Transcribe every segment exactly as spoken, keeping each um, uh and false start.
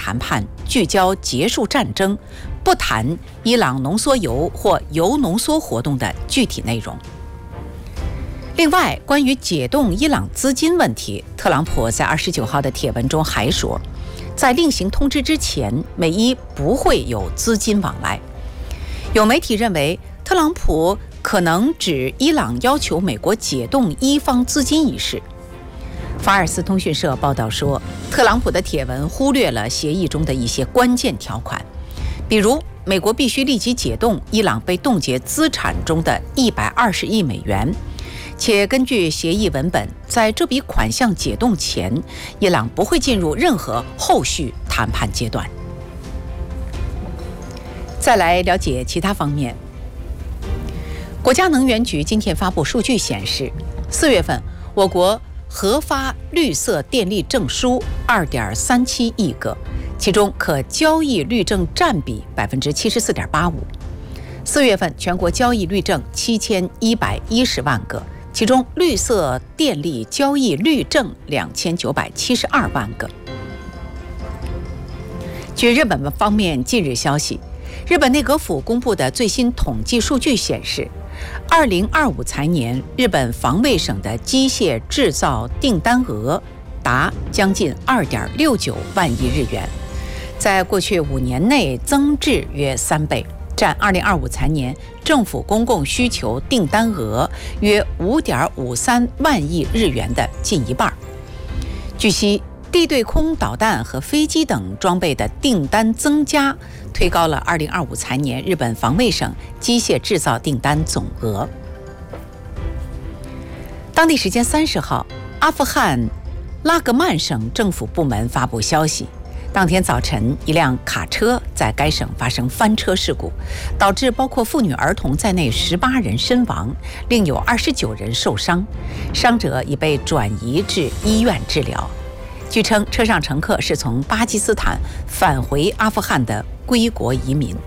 谈判聚焦结束战争，不谈伊朗浓缩铀或铀浓缩活动的具体内容。另外，关于解冻伊朗资金问题，特朗普在二十九号的帖文中还说，在另行通知之前，美伊不会有资金往来。有媒体认为，特朗普可能指伊朗要求美国解冻伊方资金一事。法尔斯通讯社报道说，特朗普的帖文忽略了协议中的一些关键条款，比如美国必须立即解冻伊朗被冻结资产中的一百二十亿美元，且根据协议文本，在这笔款项解冻前，伊朗不会进入任何后续谈判阶段。再来了解其他方面，国家能源局今天发布数据显示，四月份我国核发绿色电力证书二点三七亿个，其中可交易绿证占比百分之七十四点八五。四月份全国交易绿证七千一百一十万个，其中绿色电力交易绿证两千九百七十二万个。据日本方面近日消息，日本内阁府公布的最新统计数据显示，二零二五财年日本防卫省的机械制造订单额达将近二点六九万亿日元，在过去五年内增至约三倍，占二零二五财年政府公共需求订单额约五点五三万亿日元的近一半。据悉，地对空导弹和飞机等装备的订单增加，推高了二零二五财年日本防卫省机械制造订单总额。当地时间三十号，阿富汗拉格曼省政府部门发布消息，当天早晨，一辆卡车在该省发生翻车事故，导致包括妇女儿童在内十八人身亡，另有二十九人受伤，伤者已被转移至医院治疗。据称，车上乘客是从巴基斯坦返回阿富汗的归国移民。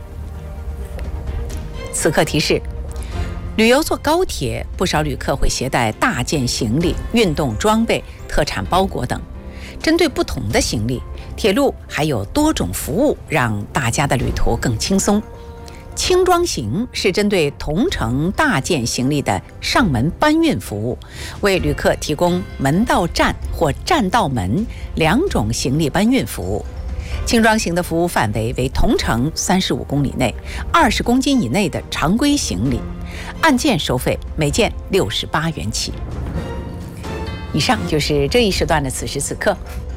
此刻提示：旅游坐高铁，不少旅客会携带大件行李、运动装备、特产包裹等。针对不同的行李，铁路还有多种服务，让大家的旅途更轻松。轻装行是针对同城大件行李的上门搬运服务，为旅客提供门到站或站到门两种行李搬运服务。轻装行的服务范围为同城三十五公里内、二十公斤以内的常规行李，按件收费，每件六十八元起。以上就是这一时段的此时此刻。